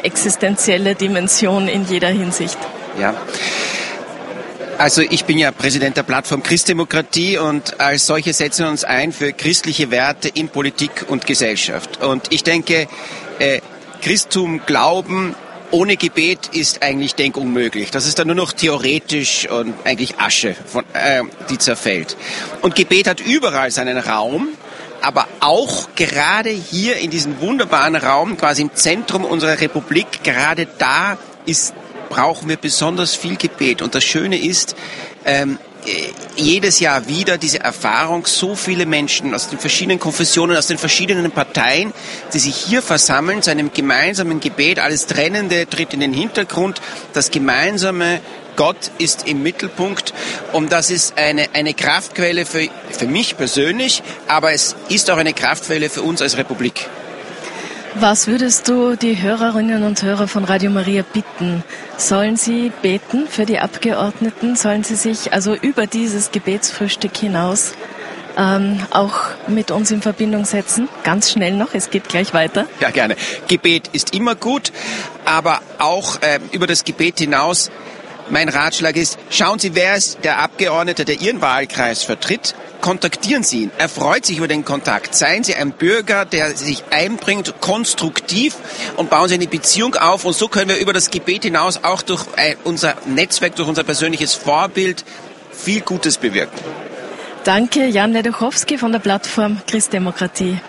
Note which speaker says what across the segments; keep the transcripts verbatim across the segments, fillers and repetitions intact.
Speaker 1: existenzielle Dimension in jeder Hinsicht.
Speaker 2: Ja. Also ich bin ja Präsident der Plattform Christdemokratie und als solche setzen wir uns ein für christliche Werte in Politik und Gesellschaft. Und ich denke, äh, Christentum, Glauben ohne Gebet ist eigentlich denkunmöglich. Das ist dann nur noch theoretisch und eigentlich Asche, von, äh, die zerfällt. Und Gebet hat überall seinen Raum, aber auch gerade hier in diesem wunderbaren Raum, quasi im Zentrum unserer Republik, gerade da ist brauchen wir besonders viel Gebet. Und das Schöne ist, ähm, jedes Jahr wieder diese Erfahrung, so viele Menschen aus den verschiedenen Konfessionen, aus den verschiedenen Parteien, die sich hier versammeln zu einem gemeinsamen Gebet. Alles Trennende tritt in den Hintergrund. Das gemeinsame Gott ist im Mittelpunkt. Und das ist eine, eine Kraftquelle für, für mich persönlich, aber es ist auch eine Kraftquelle für uns als Republik.
Speaker 1: Was würdest du die Hörerinnen und Hörer von Radio Maria bitten? Sollen sie beten für die Abgeordneten? Sollen sie sich also über dieses Gebetsfrühstück hinaus ähm, auch mit uns in Verbindung setzen? Ganz schnell noch, es geht gleich weiter.
Speaker 2: Ja, gerne. Gebet ist immer gut, aber auch äh, über das Gebet hinaus. Mein Ratschlag ist, schauen Sie, wer ist der Abgeordnete, der Ihren Wahlkreis vertritt. Kontaktieren Sie ihn. Er freut sich über den Kontakt. Seien Sie ein Bürger, der sich einbringt, konstruktiv, und bauen Sie eine Beziehung auf. Und so können wir über das Gebet hinaus auch durch unser Netzwerk, durch unser persönliches Vorbild viel Gutes bewirken.
Speaker 1: Danke, Jan Ledochowski von der Plattform Christdemokratie.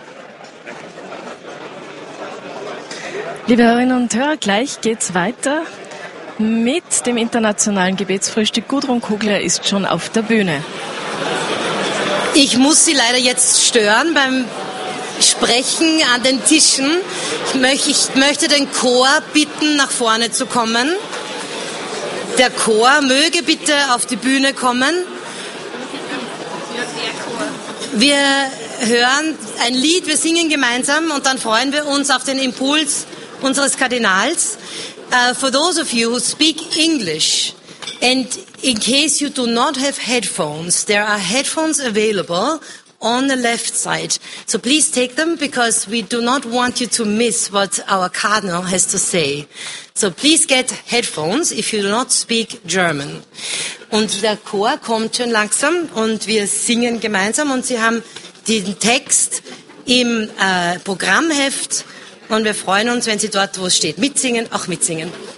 Speaker 1: Liebe Hörerinnen und Hörer, gleich geht's weiter mit dem internationalen Gebetsfrühstück. Gudrun Kugler ist schon auf der Bühne.
Speaker 3: Ich muss Sie leider jetzt stören beim Sprechen an den Tischen. Ich, möch, ich möchte den Chor bitten, nach vorne zu kommen. Der Chor möge bitte auf die Bühne kommen. Wir hören ein Lied, wir singen gemeinsam und dann freuen wir uns auf den Impuls unseres Kardinals. Uh, for those of you who speak English, and in case you do not have headphones, there are headphones available on the left side. So please take them, because we do not want you to miss what our cardinal has to say. So please get headphones if you do not speak German. Und der Chor kommt schon langsam und wir singen gemeinsam und Sie haben den Text im äh, Programmheft und wir freuen uns, wenn Sie dort, wo es steht, mitsingen, auch mitsingen.